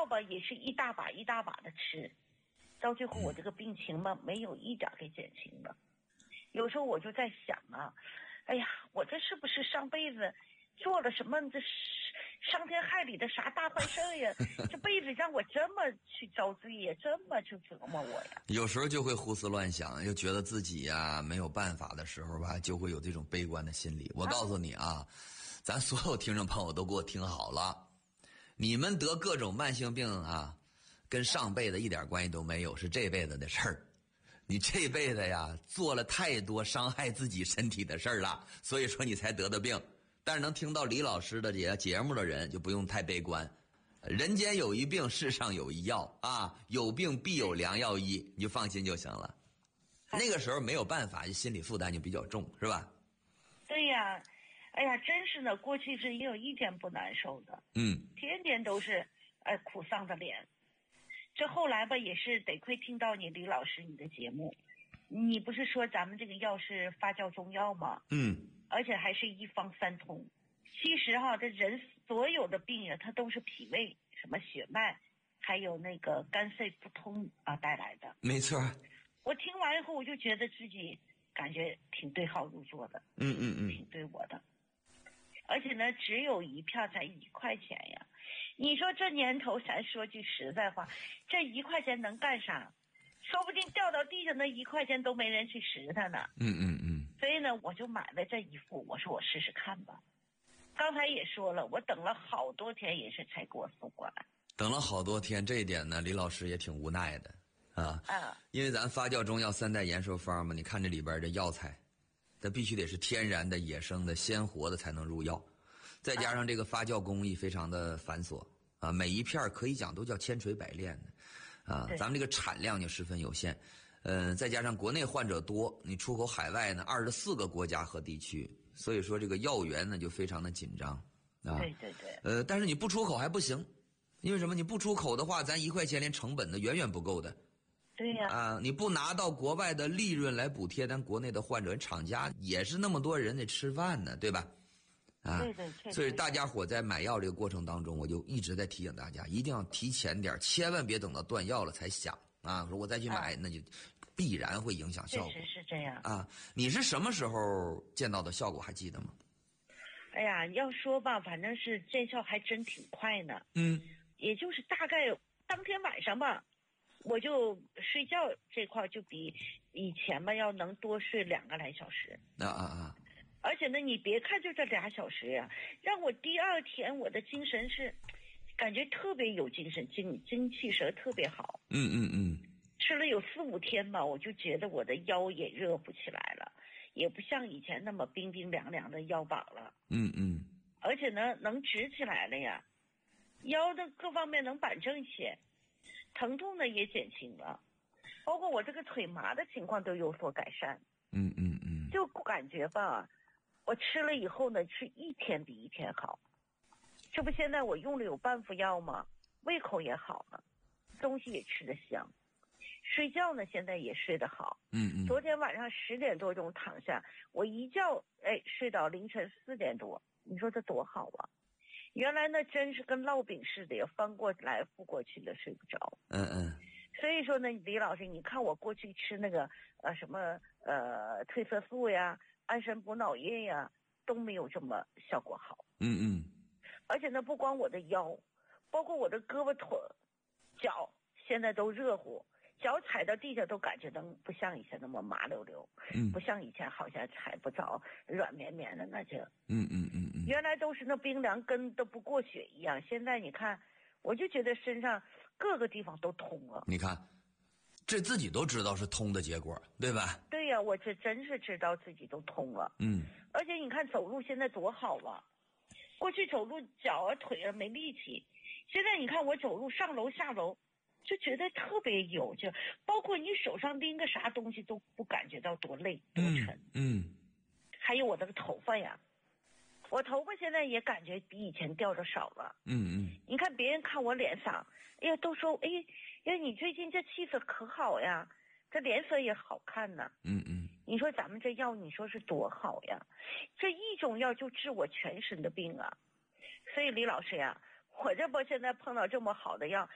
吧也是一大把一大把的吃，到最后我这个病情嘛没有一点给减轻了。有时候我就在想啊，哎呀，我这是不是上辈子做了什么这伤天害理的啥大坏事呀？这辈子让我这么去遭罪呀，这么去折磨我呀？ 有时候就会胡思乱想，又觉得自己呀没有办法的时候吧，就会有这种悲观的心理。我告诉你啊，咱所有听众朋友都给我听好了，你们得各种慢性病啊，跟上辈子一点关系都没有，是这辈子的事儿。你这辈子呀做了太多伤害自己身体的事儿了，所以说你才得的病。但是能听到李老师的节目的人就不用太悲观，人间有一病，世上有一药啊，有病必有良药医，你就放心就行了。那个时候没有办法，心理负担就比较重，是吧？ 对呀，哎呀，真是呢，过去是也有一天不难受的，天天都是苦丧的脸。这后来吧，也是得亏听到你李老师你的节目，你不是说咱们这个药是发酵中药吗？而且还是一方三通。其实哈，这人所有的病啊，它都是脾胃、什么血脉，还有那个肝肾不通啊带来的。 没错。 我听完以后，我就觉得自己感觉挺对号入座的，挺对我的。而且呢，只有一片才1块钱呀。你说这年头，咱说句实在话，这1块钱能干啥？说不定掉到地上那1块钱都没人去拾它呢。所以呢，我就买了这一副，我说我试试看吧。刚才也说了，我等了好多天，也是才给我送过来。 等了好多天，这一点呢，李老师也挺无奈的啊。因为咱发酵中药3代延寿方嘛，你看这里边的药材，它必须得是天然的、野生的、鲜活的才能入药，再加上这个发酵工艺非常的繁琐啊，每一片可以讲都叫千锤百炼的啊。咱们这个产量就十分有限，再加上国内患者多，你出口海外呢24个国家和地区，所以说这个药源呢就非常的紧张啊。 对。 但是你不出口还不行，因为什么？你不出口的话，咱1块钱连成本的远远不够的。 对呀。 啊，你不拿到国外的利润来补贴咱国内的患者，厂家也是那么多人得吃饭呢，对吧？啊， 对。 所以大家伙在买药这个过程当中，我就一直在提醒大家，一定要提前点，千万别等到断药了才想啊，说我再去买，那就必然会影响效果。 确实是这样啊。你是什么时候见到的效果还记得吗？ 哎呀，要说吧，反正是见效还真挺快呢。也就是大概当天晚上吧，我就睡觉这块就比以前吧要能多睡2个来小时。而且呢，你别看就这2小时呀，让我第2天我的精神是感觉特别有精神，精气神特别好。吃了有4、5天吧，我就觉得我的腰也热不起来了，也不像以前那么冰冰凉凉的腰膀了。而且呢，能直起来了呀，腰的各方面能板正一些，疼痛呢也减轻了，包括我这个腿麻的情况都有所改善。就感觉吧，我吃了以后呢，是一天比一天好。这不现在我用了有半副药吗？胃口也好了，东西也吃得香，睡觉呢现在也睡得好。昨天晚上10点多钟躺下，我一觉睡到凌晨4点多，你说这多好啊！原来呢真是跟烙饼似的，也翻过来覆过去的，睡不着。所以说呢，李老师，你看我过去吃那个什么褪色素呀、安神补脑液呀，都没有这么效果好。而且呢，不光我的腰，包括我的胳膊腿、脚，现在都热乎，脚踩到地下都感觉能不像以前那么麻溜溜，不像以前好像踩不着，软绵绵的那就。原来都是那冰凉，跟都不过血一样。现在你看，我就觉得身上各个地方都通了。 你看，这自己都知道是通的结果，对吧？ 对呀，我这真是知道自己都通了。而且你看走路现在多好啊！过去走路脚啊腿啊没力气，现在你看我走路上楼下楼，就觉得特别有劲，包括你手上拎个啥东西都不感觉到多累多沉。还有我这个头发呀，我头发现在也感觉比以前掉的少了。你看别人看我脸上，哎呀都说你最近这气色可好呀，这脸色也好看呢。你说咱们这药你说是多好呀，这一种药就治我全身的病啊。所以李老师呀，我这不现在碰到这么好的药，